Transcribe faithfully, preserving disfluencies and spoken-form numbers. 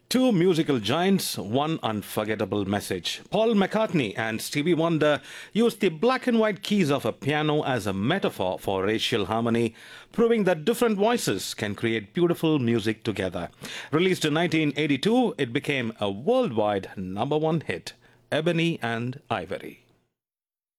Two musical giants, one unforgettable message. Paul McCartney and Stevie Wonder used the black and white keys of a piano as a metaphor for racial harmony, proving that different voices can create beautiful music together. Released in nineteen eighty-two, it became a worldwide number one hit, Ebony and Ivory.